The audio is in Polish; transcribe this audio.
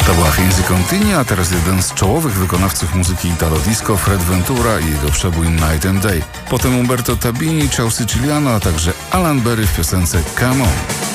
To była Finzi Contini, a teraz jeden z czołowych wykonawców muzyki italo-disco, Fred Ventura i jego przebój Night and Day. Potem Umberto Tabini, Ciao Siciliano, a także Alan Berry w piosence Come On.